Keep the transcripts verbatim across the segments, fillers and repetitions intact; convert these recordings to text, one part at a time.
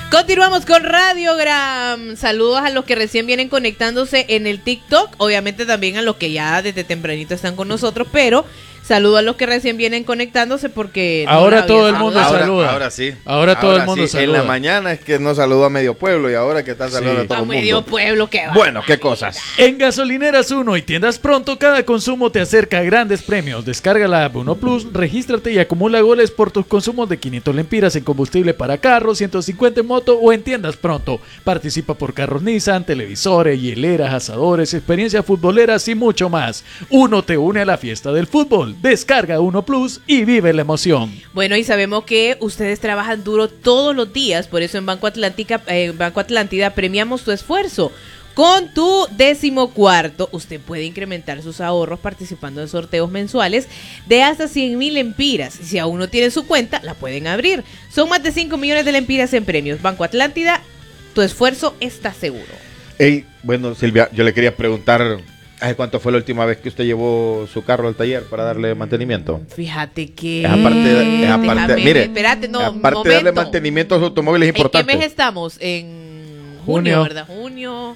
Continuamos con Radiogram. Saludos a los que recién vienen conectándose en el TikTok. Obviamente también a los que ya desde tempranito están con nosotros, pero saludo a los que recién vienen conectándose porque ahora no todo el mundo ahora, saluda. Ahora sí. Ahora, ahora todo el mundo sí. saluda. En la mañana es que no saludó a medio pueblo y ahora que está saludando sí. a todo a el mundo. medio pueblo, qué va. Bueno, qué cosas. En Gasolineras Uno y Tiendas Pronto, cada consumo te acerca a grandes premios. Descarga la app Uno Plus, regístrate y acumula goles por tus consumos de quinientas lempiras en combustible para carros, ciento cincuenta en moto o en Tiendas Pronto. Participa por carros Nissan, televisores, hieleras, asadores, experiencias futboleras y mucho más. Uno te une a la fiesta del fútbol. Descarga Uno Plus y vive la emoción. Bueno, y sabemos que ustedes trabajan duro todos los días, por eso en Banco Atlántica, eh, Banco Atlántida premiamos tu esfuerzo. Con tu décimo cuarto, usted puede incrementar sus ahorros participando en sorteos mensuales de hasta cien mil lempiras. Si aún no tienen su cuenta, la pueden abrir. Son más de cinco millones de lempiras en premios. Banco Atlántida, tu esfuerzo está seguro. Hey, bueno, Silvia, yo le quería preguntar, ¿hace cuánto fue la última vez que usted llevó su carro al taller para darle mantenimiento? Fíjate que... Es aparte, es aparte, Déjame, mire, espérate, no, aparte de darle mantenimiento a su automóvil es importante. ¿En qué mes estamos? En junio, Junio. ¿verdad? Junio...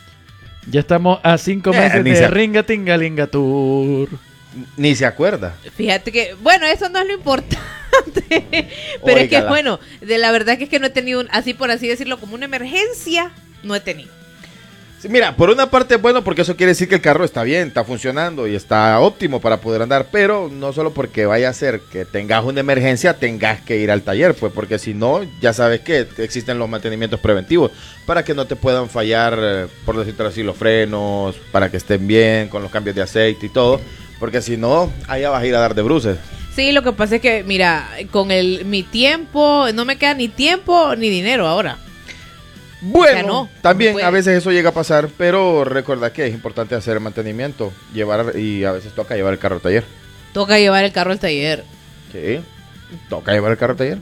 Ya estamos a cinco Eh, meses ni de se- Ringa Tinga Linga Tour. Ni se acuerda. Fíjate que, bueno, eso no es lo importante, pero es que, Óigala. bueno, de la verdad que es que no he tenido, un- así por así decirlo, como una emergencia, no he tenido. Sí, mira, por una parte es bueno porque eso quiere decir que el carro está bien, está funcionando y está óptimo para poder andar, pero no solo porque vaya a ser que tengas una emergencia, tengas que ir al taller, pues porque si no, ya sabes que existen los mantenimientos preventivos para que no te puedan fallar, eh, por decirlo así, los frenos, para que estén bien con los cambios de aceite y todo, porque si no, allá vas a ir a dar de bruces. Sí, lo que pasa es que, mira, con el mi tiempo, no me queda ni tiempo ni dinero ahora. Bueno, O sea, no, también no puede. a veces eso llega a pasar, pero recuerda que es importante hacer el mantenimiento, llevar y a veces toca llevar el carro al taller. Toca llevar el carro al taller, Sí, toca llevar el carro al taller.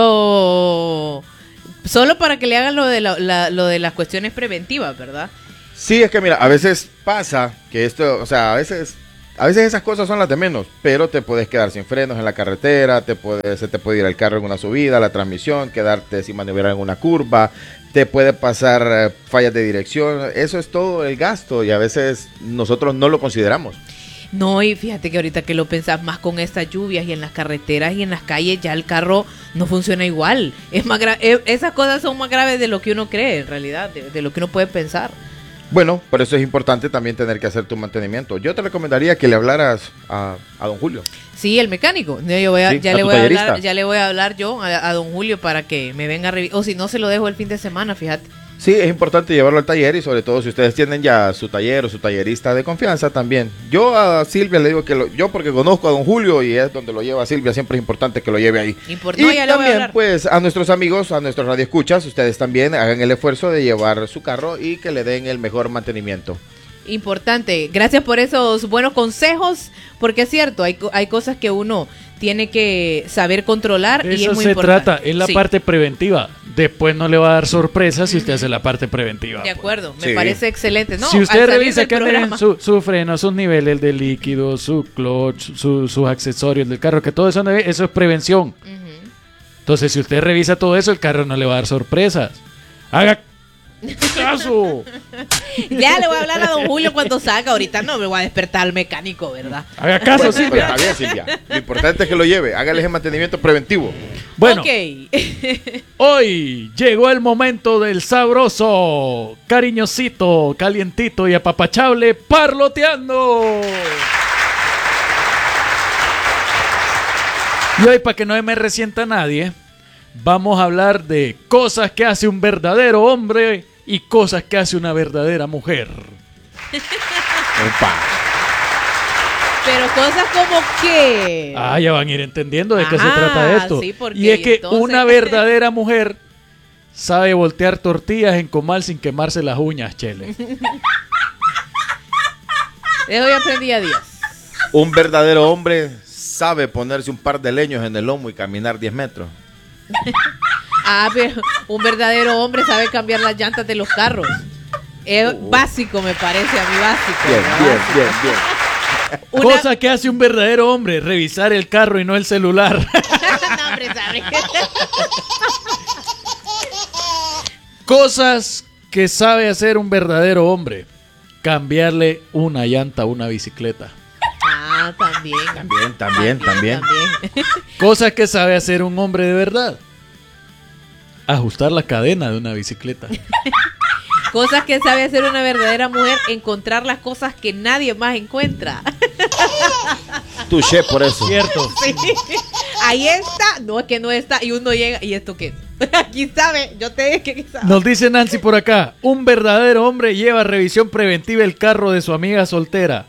pero solo para que le hagan lo de, la, la- lo de las cuestiones preventivas, ¿verdad? Sí, es que mira, a veces pasa que esto, o sea, a veces, a veces esas cosas son las de menos, pero te puedes quedar sin frenos en la carretera, te puede, se te puede ir el carro en una subida, la transmisión, quedarte sin maniobrar en una curva, te puede pasar eh, fallas de dirección, eso es todo el gasto y a veces nosotros no lo consideramos. No, y fíjate que ahorita que lo pensás más con estas lluvias y en las carreteras y en las calles, ya el carro no funciona igual. Es más gra- eh, esas cosas son más graves de lo que uno cree, en realidad, de, de lo que uno puede pensar. Bueno, por eso es importante también tener que hacer tu mantenimiento. Yo te recomendaría que le hablaras a, a don Julio. Sí, el mecánico. Yo yo voy a, Sí, ya a le tu voy a tallerista. hablar, ya le voy a hablar yo a, a don Julio para que me venga a revisar. O si no, se lo dejo el fin de semana, fíjate. Sí, es importante llevarlo al taller y sobre todo si ustedes tienen ya su taller o su tallerista de confianza también. Yo a Silvia le digo que lo, yo porque conozco a don Julio y es donde lo lleva Silvia, siempre es importante que lo lleve ahí. Import- Y no, ya le voy a también hablar. pues a nuestros amigos, a nuestros radioescuchas, ustedes también hagan el esfuerzo de llevar su carro y que le den el mejor mantenimiento. Importante. Gracias por esos buenos consejos, porque es cierto, hay, co- hay cosas que uno tiene que saber controlar De y eso es muy se importante. trata, es la Sí, parte preventiva. Después no le va a dar sorpresas si usted hace la parte preventiva. de pues. acuerdo, me Sí. parece excelente. No, si al usted salir revisa del que anden programa- su, su freno, sus niveles de líquido, su clutch, su- sus accesorios del carro, que todo eso, ande- eso es prevención. Ujú. Entonces, si usted revisa todo eso, el carro no le va a dar sorpresas. Haga caso. Ya le voy a hablar a don Julio cuando salga. Ahorita no me voy a despertar al mecánico, ¿verdad? Haga caso, Bueno, pero Silvia. está bien, Silvia. Lo importante es que lo lleve, hágale ese mantenimiento preventivo. Bueno, Ok. hoy llegó el momento del sabroso, cariñosito, calientito y apapachable parloteando. Y hoy, para que no me resienta nadie, vamos a hablar de cosas que hace un verdadero hombre y cosas que hace una verdadera mujer. Opa. Pero cosas como que... Ah, ya van a ir entendiendo de qué se Ajá, trata esto. sí, porque y es que entonces- una verdadera mujer sabe voltear tortillas en comal sin quemarse las uñas, chele. De hoy aprendí a días. Un verdadero hombre sabe ponerse un par de leños en el lomo y caminar diez metros. Ah, pero un verdadero hombre sabe cambiar las llantas de los carros. Es básico, me parece, a mí básico. Bien, ¿verdad? bien, bien, bien. Una- Cosa que hace un verdadero hombre, revisar el carro y no el celular. No, hombre, sabe. Cosas que sabe hacer un verdadero hombre. Cambiarle una llanta a una bicicleta. Ah, también. También, también, también. también. Cosas que sabe hacer un hombre de verdad. Ajustar la cadena de una bicicleta. Cosas que sabe hacer una verdadera mujer, encontrar las cosas que nadie más encuentra. Touché por eso. Cierto. Sí. Ahí está, no es que no está, y uno llega, ¿y esto qué es? Aquí sabe, yo te dije que sabe. Nos dice Nancy por acá, un verdadero hombre lleva a revisión preventiva el carro de su amiga soltera.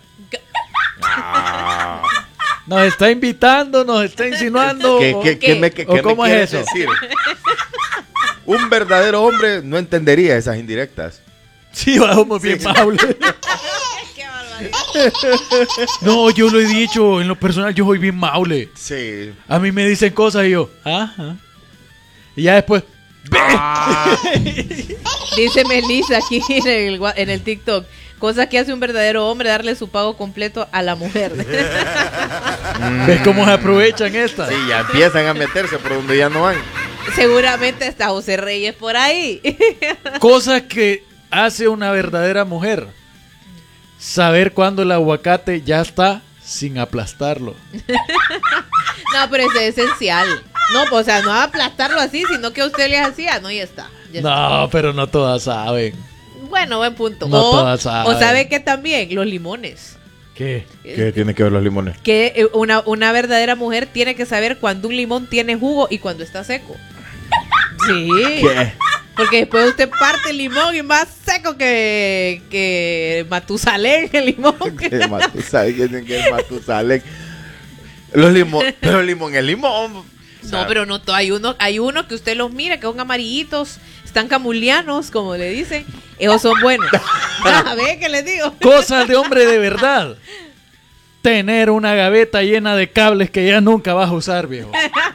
Ah. Nos está invitando, nos está insinuando. ¿Qué, qué, ¿Qué? qué me, qué, ¿O qué me cómo es quieres eso? decir? Un verdadero hombre no entendería esas indirectas. Sí, vamos bien, Sí. Maule. Qué barbaridad. No, yo lo he dicho, en lo personal yo soy bien Maule. Sí. A mí me dicen cosas y yo, ajá. Y ya después, Dice Melissa aquí en el, gua- en el TikTok. Cosas que hace un verdadero hombre, darle su pago completo a la mujer. ¿ves cómo se aprovechan estas? Sí, ya empiezan a meterse por donde ya no van. Seguramente está José Reyes por ahí. Cosas que hace una verdadera mujer. Saber cuándo el aguacate ya está sin aplastarlo. No, pero eso es esencial. No, pues, o sea, no aplastarlo así, sino que a usted le hacía, no, ya está. Ya está. No, pero no todas saben. Bueno, buen punto. No o, todas saben. o sabe que también los limones. ¿Qué? ¿Qué tiene que ver los limones? Que eh, una, una verdadera mujer tiene que saber cuando un limón tiene jugo y cuando está seco. Sí. ¿Qué? Porque después usted parte el limón y más seco que, que Matusalén el limón. ¿Qué Matusalén? ¿Qué tiene que ver Matusalén? Los limones, pero el limón es limón. O sea, No, pero no to- hay uno, hay uno que usted los mira que son amarillitos, están camulianos, como le dicen. Esos son buenos. A ver qué les digo. Cosas de hombre de verdad. Tener una gaveta llena de cables que ya nunca vas a usar, viejo.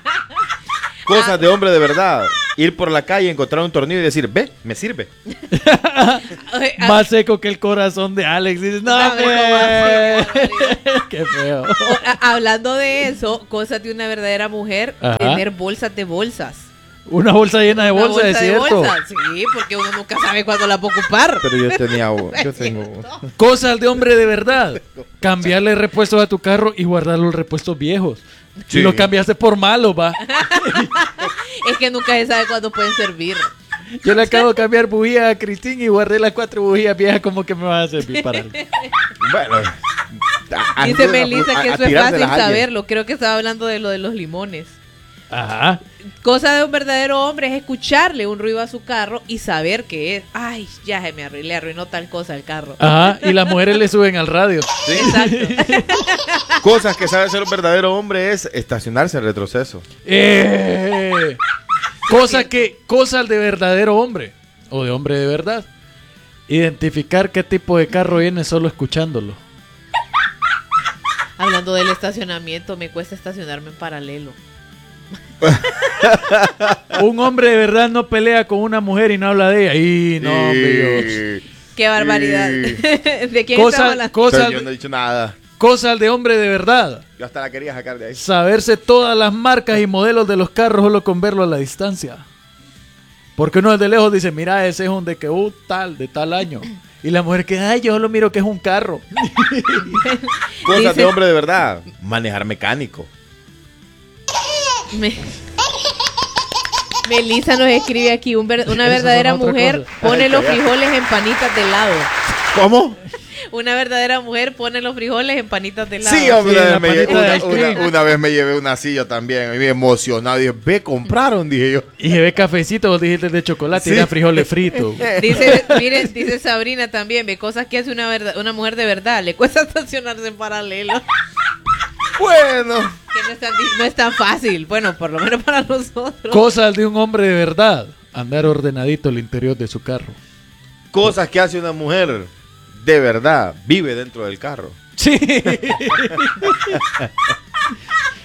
Cosas de hombre de verdad. Ir por la calle, encontrar un tornillo y decir, ve, me sirve. Oye, a- Más seco que el corazón de Alex. Dices, no, A ver, ¿cómo hombre". así? Qué feo. o- a- hablando de eso, cosas de una verdadera mujer, Ajá. tener bolsas de bolsas. Una bolsa llena de Una bolsa, es bolsa de cierto. bolsas, sí, porque uno nunca sabe cuándo la va a ocupar. Pero yo tenía, yo tengo. Cosas de hombre de verdad. Cambiarle repuestos a tu carro y guardar los repuestos viejos. Si Sí. lo cambiaste por malo, va. Es que nunca se sabe cuándo pueden servir. Yo le acabo de cambiar bujía a Cristín y guardé las cuatro bujías viejas como que me van a servir para algo. Bueno. a- Dice a- Melissa a- que a eso es tirárselas fácil a alguien. saberlo. Creo que estaba hablando de lo de los limones. Ajá. Cosa de un verdadero hombre es escucharle un ruido a su carro y saber que es, ay, ya se me arruinó, le arruinó tal cosa al carro. Ajá. Y las mujeres le suben al radio. Sí. Exacto. Cosas que sabe ser un verdadero hombre es estacionarse en retroceso. Eh. Cosas que, cosas de verdadero hombre o de hombre de verdad. Identificar qué tipo de carro viene solo escuchándolo. Hablando del estacionamiento, me cuesta estacionarme en paralelo. Un hombre de verdad no pelea con una mujer y no habla de ella. Y no, hombre, Dios. Qué barbaridad. Sí. ¿De quién estamos Cosas, hablando? cosas, Pero yo no he dicho nada. cosas de hombre de verdad. Yo hasta la quería sacar de ahí. Saberse todas las marcas y modelos de los carros solo con verlo a la distancia. Porque uno desde lejos dice, mira, ese es un de que, uh, tal, de tal año. Y la mujer que, ay, yo solo miro que es un carro. Cosas Dice- de hombre de verdad. Manejar mecánico. Me- Melissa nos escribe aquí, un ver- una Eso verdadera son otra mujer cosa. pone los frijoles en panitas de lado. ¿Cómo? Una verdadera mujer pone los frijoles en panitas de lado. Sí, hombre, Sí, la me paleta lle- de una, ice cream. una- una vez me llevé una silla también, y me emocionado, dije, ve, compraron, dije yo. Y se ve cafecito, vos dijiste de chocolate Sí. y era frijoles fritos. Dice, miren, dice Sabrina también, ve cosas que hace una verdad, una mujer de verdad, le cuesta estacionarse en paralelo, Bueno, que no es tan, di- no es tan fácil, bueno, por lo menos para nosotros. Cosas de un hombre de verdad. Andar ordenadito el interior de su carro. cosas que hace una mujer de verdad, vive dentro del carro. Sí.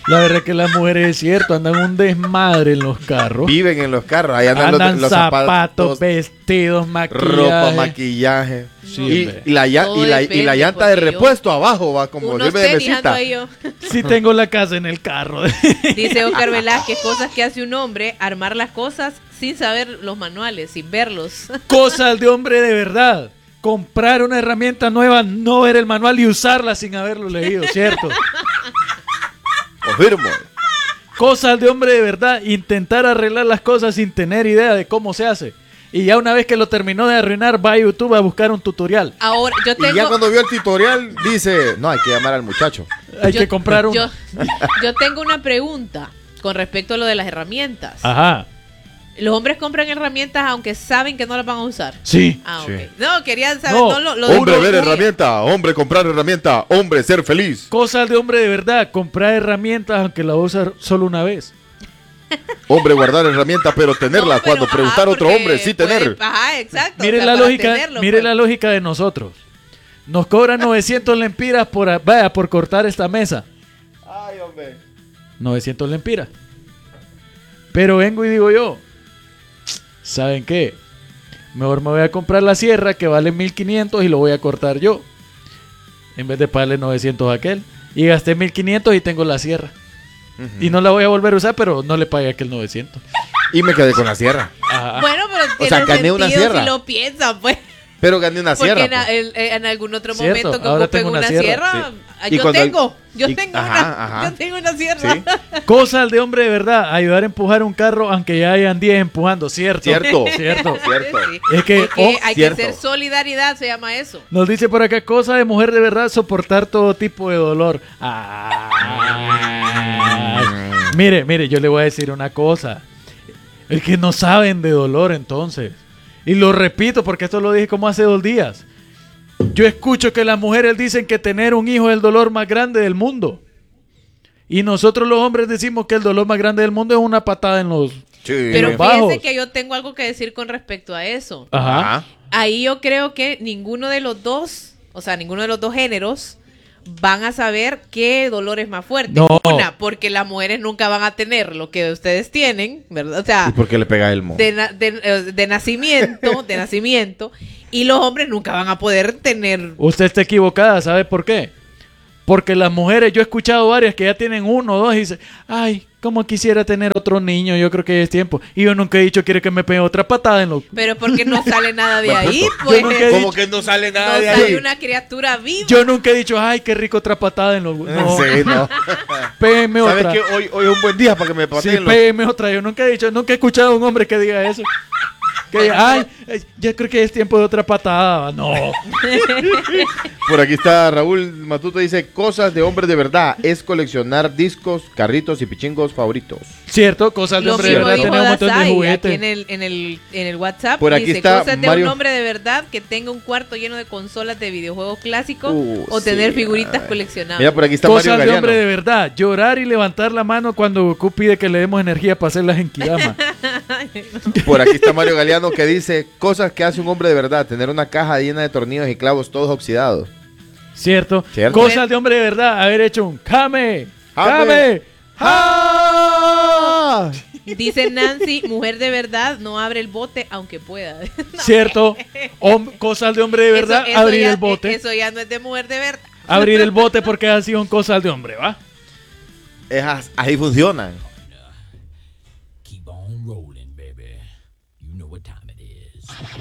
La verdad que las mujeres, es cierto, andan un desmadre en los carros. Viven en los carros, ahí andan, Andan los, los zapatos, zapatos, vestidos, maquillaje. ropa, maquillaje. Sí, y, hombre. y la, ya- Todo y, la, y depende, la llanta de porque yo- repuesto abajo va como Unos sirve de tenis ando mesita. ahí yo. Sí tengo la casa en el carro. Dice Oscar Velázquez, cosas que hace un hombre, armar las cosas sin saber los manuales, sin verlos. Cosas de hombre de verdad. Comprar una herramienta nueva, no ver el manual y usarla sin haberlo leído, ¿cierto? Confirmo. Cosas de hombre de verdad, intentar arreglar las cosas sin tener idea de cómo se hace. Y ya una vez que lo terminó de arruinar, va a YouTube a buscar un tutorial. Ahora, yo Y ya tengo... cuando vio el tutorial, dice, no, hay que llamar al muchacho. Hay yo- que comprar un... yo, yo tengo una pregunta con respecto a lo de las herramientas. Ajá, Los hombres compran herramientas aunque saben que no las van a usar. sí. Ah, Sí. ok. No, quería saber. No, No, lo, lo Hombre, lo- ver lo- herramienta. Hombre, comprar herramienta. Hombre, ser feliz. Cosas de hombre de verdad, comprar herramientas aunque la usa solo una vez. Hombre, guardar herramienta, pero tenerla. No, pero, cuando ajá, preguntar a otro porque hombre, sí puede- tener. Ajá, exacto. Mire o sea, la para lógica, tenerlo, mire pues. la lógica de nosotros. Nos cobran novecientos lempiras por, a- vaya, por cortar esta mesa. Ay, hombre. novecientos lempiras. Pero vengo y digo yo, ¿saben qué? Mejor me voy a comprar la sierra que vale mil quinientos y lo voy a cortar yo. En vez de pagarle novecientos a aquel. Y gasté mil quinientos y tengo la sierra. Y no la voy a volver a usar, pero no le pagué aquel novecientos. Y me quedé con la sierra. Ajá. Bueno, pero tiene sea, gané sentido una sierra. si lo piensan, pues. Pero gané una Porque sierra. en, a- pues. el- eh, en algún otro Cierto, momento que ahora ocupen tengo una una, sierra, sierra, sí. ah, Y yo cuando el- tengo, yo y- tengo ajá, una, ajá. yo tengo una sierra. Sí. Cosas de hombre de verdad, ayudar a empujar un carro aunque ya hayan diez empujando, ¿cierto? Cierto. Cierto. Cierto. Sí. Es que, oh, hay cierto. que ser solidaridad, se llama eso. Nos dice por acá, cosa de mujer de verdad, soportar todo tipo de dolor. Ay. Mire, mire, yo le voy a decir una cosa. Es que no saben de dolor entonces. Y lo repito porque esto lo dije como hace dos días. Yo escucho que las mujeres dicen que tener un hijo es el dolor más grande del mundo. Y nosotros los hombres decimos que el dolor más grande del mundo es una patada en los... Sí. Pero los bajos. fíjense que yo tengo algo que decir con respecto a eso. Ajá. Ajá. Ahí yo creo que ninguno de los dos, o sea, ninguno de los dos géneros van a saber qué dolor es más fuerte. No. Una, porque las mujeres nunca van a tener lo que ustedes tienen, ¿verdad? O sea, ¿Y por qué le pega el mo? de, na- de, eh, de nacimiento, de nacimiento, y los hombres nunca van a poder tener. Usted está equivocada, ¿sabe por qué? Porque las mujeres, yo he escuchado varias que ya tienen uno o dos y dicen, ay, cómo quisiera tener otro niño, yo creo que ya es tiempo. Y yo nunca he dicho, quiere que me pegue otra patada en los... Pero porque no sale nada de ahí, Yo pues. nunca he ¿Cómo dicho- que no sale No nada de sale ahí? una criatura viva. Yo nunca he dicho, ay, qué rico otra patada en los... No, Sí, no. pégueme ¿Sabes otra. que hoy, hoy es un buen día para que me Sí, pateen los... pégueme otra. Yo nunca he dicho, nunca he escuchado a un hombre que diga eso. Que diga, ay, eh, ya creo que es tiempo de otra patada. No. Por aquí está Raúl Matuto, dice, cosas de hombre de verdad es coleccionar discos, carritos y pichingos favoritos. Cierto, cosas de Lo hombre de mismo verdad, dijo tener un montón de Dasai aquí juguetes. en el, en el, en el WhatsApp. Por aquí dice, está cosas de Mario- un hombre de verdad que tenga un cuarto lleno de consolas de videojuegos clásicos Uh, o tener sí, figuritas ay. coleccionables. Mira, por aquí está Cosas Mario de Galeano. hombre de verdad. Llorar y levantar la mano cuando Goku pide que le demos energía para hacer las enkidama. Por aquí está Mario Galeano que dice, cosas que hace un hombre de verdad, tener una caja llena de tornillos y clavos todos oxidados. ¿Cierto? Cierto. Cosas de hombre de verdad. Haber hecho un Kame. Kame. Kame. ¡Ah! Dice Nancy, mujer de verdad no abre el bote aunque pueda. No, ¿Cierto? Hom- cosas de hombre de eso- verdad. eso abrir ya- el bote. Eso ya no es de mujer de verdad. Abrir el bote porque así son cosas de hombre, ¿va? Es as- así funcionan.